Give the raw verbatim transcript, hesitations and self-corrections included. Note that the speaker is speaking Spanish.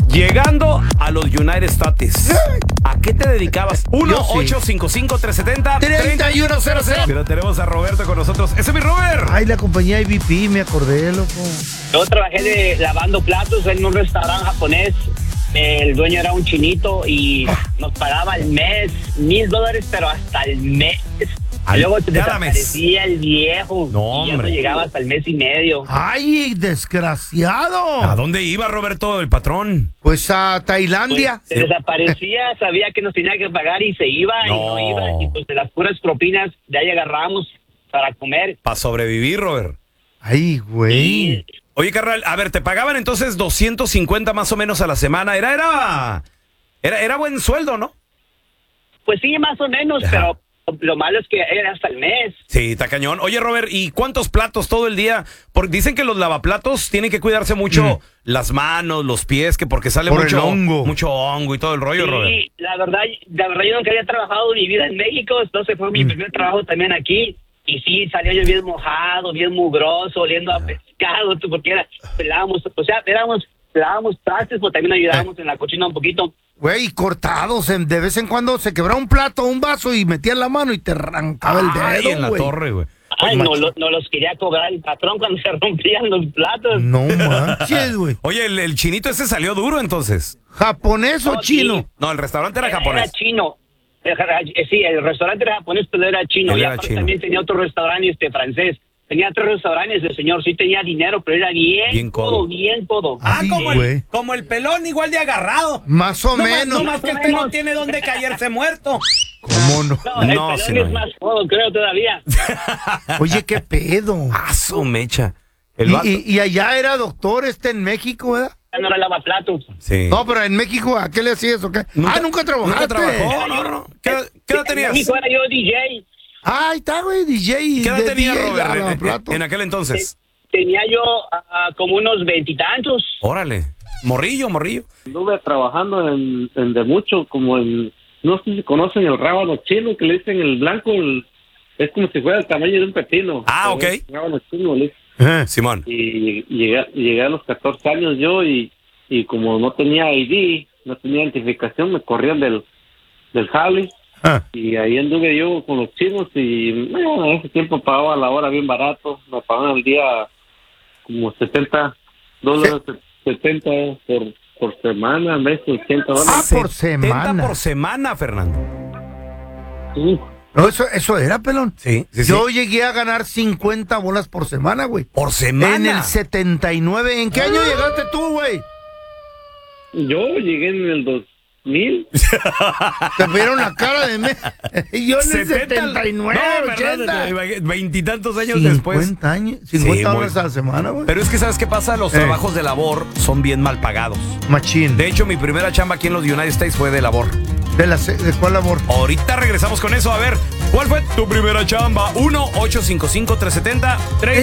Llegando a los United States, ¿a qué te dedicabas? uno ocho cinco cinco, tres siete cero, tres uno cero cero. Mira, tenemos a Roberto con nosotros. ¡Ese es mi Robert! Ay, la compañía I V P, me acordé, loco. Yo trabajé de lavando platos en un restaurante japonés. El dueño era un chinito y nos pagaba al mes mil dólares, pero hasta el mes. Al, Luego te cada mes. desaparecía el viejo. No, y ya no hombre. llegaba hasta el mes y medio. Ay, desgraciado. ¿A dónde iba Roberto, el patrón? Pues a Tailandia. Pues, se desaparecía, sabía que nos tenía que pagar y se iba No. y no iba. Y pues de las puras propinas de ahí agarramos para comer. Para sobrevivir, Robert. Ay, güey. Y Oye, carnal, a ver, te pagaban entonces doscientos cincuenta más o menos a la semana. Era, era, era, era buen sueldo, ¿no? pues sí, más o menos, Ajá. pero lo malo es que era hasta el mes. Sí, está cañón. Oye, Robert, ¿y cuántos platos todo el día? Porque dicen que los lavaplatos tienen que cuidarse mucho Mm. las manos, los pies, que porque sale Por mucho el hongo. mucho hongo y todo el rollo, Robert. Sí, la verdad, la verdad yo nunca había trabajado mi vida en México, entonces fue mi Mm. primer trabajo también aquí. Y sí, salió yo bien mojado, bien mugroso, oliendo a pescado, tú, porque era, pelábamos, o sea, éramos, pelábamos trastes, pero también ayudábamos en la cocina un poquito. Güey, cortados, en- de vez en cuando se quebraba un plato, un vaso y metías la mano y te arrancaba Ay, el dedo, en la güey. torre, güey. Ay, Oye, no, lo- no los quería cobrar el patrón cuando se rompían los platos. No manches, güey. Oye, el, el chinito ese salió duro entonces. ¿Japonés o No, chino? sí. No, el restaurante era Era japonés. chino. Era- eh, Sí, el restaurante era japonés, pero era chino. Él Y era aparte chino. también tenía otro restaurante este, francés. Tenía tres restaurantes, el señor sí tenía dinero, pero era bien, Bien codo. codo, bien codo. Ay, Ah, como güey. el, como el pelón, igual de agarrado. Más o No más, menos. no más que este no tiene dónde caerse muerto. ¿Cómo no? No, el No, pelón sí, no. es más codo, creo, todavía. Oye, qué pedo. Ah, su mecha. El Y, vato. y- y allá era doctor este en México, ¿verdad? Ya no era lavaplatos. Sí. No, pero en México, ¿a qué le hacías o qué? ah, nunca trabajaste. Nunca trabajó, no, no. ¿Qué, qué edad En tenías? México era yo D J. Ah, ahí está, güey, D J. ¿Qué edad de tenías, D J, Robert, en- lavaplatos. en, en aquel entonces? Tenía yo ah, como unos veintitantos. Órale. Morrillo, morrillo. Anduve trabajando en, en de mucho, como en, no sé si conocen el rábano chino, que le dicen el blanco, el- es como si fuera el tamaño de un pepino. Ah, ok. El rábano chino, le- Eh, Simón. y llegué, llegué a los catorce años yo y, y como no tenía I D, no tenía identificación, me corrían del, del jale ah, y ahí anduve yo con los chinos y bueno, en ese tiempo pagaba la hora bien barato, me pagaban al día como setenta dólares, setenta por, por semana, en vez de ochenta dólares. Ah, por semana. setenta por semana, Fernando. Sí. No, eso, eso era, pelón. Sí, sí, Yo sí. llegué a ganar cincuenta bolas por semana, güey. Por semana. En el setenta y nueve. ¿En qué año llegaste tú, güey? Yo llegué en el dos mil. Te vieron la cara de mí. Yo en el setenta setenta y nueve, No, Fernando, ochenta. veintitantos años después. cincuenta años, cincuenta Sí, dólares muy- a la semana, güey. Pero es que ¿sabes qué pasa? Los Eh. trabajos de labor son bien mal pagados. Machín. De hecho, mi primera chamba aquí en los United States fue de labor. ¿De, la, se- ¿De cuál labor? Ahorita regresamos con eso. A ver, ¿cuál fue tu primera chamba? uno ocho cinco cinco, tres siete cero, tres